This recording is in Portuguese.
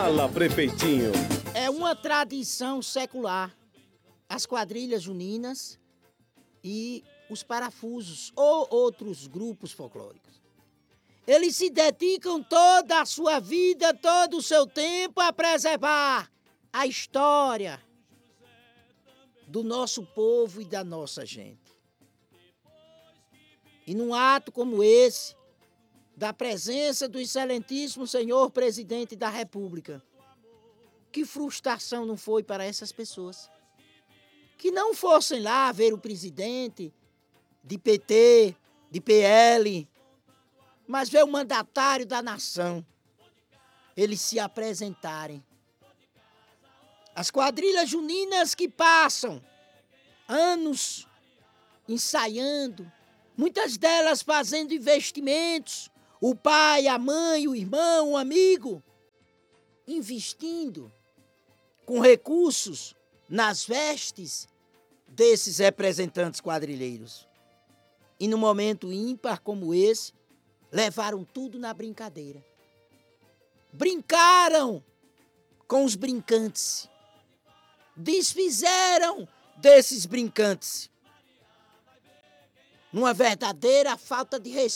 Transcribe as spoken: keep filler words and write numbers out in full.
Fala, prefeitinho. É uma tradição secular. As quadrilhas juninas e os parafusos ou outros grupos folclóricos. Eles se dedicam toda a sua vida, todo o seu tempo a preservar a história do nosso povo e da nossa gente. E num ato como esse, da presença do excelentíssimo senhor presidente da República, que frustração não foi para essas pessoas? Que não fossem lá ver o presidente de P T, de P L, mas ver o mandatário da nação, eles se apresentarem. As quadrilhas juninas que passam anos ensaiando, muitas delas fazendo investimentos, o pai, a mãe, o irmão, o amigo, investindo com recursos nas vestes desses representantes quadrilheiros. E num momento ímpar como esse, levaram tudo na brincadeira. Brincaram com os brincantes. Desfizeram desses brincantes. Numa verdadeira falta de respeito.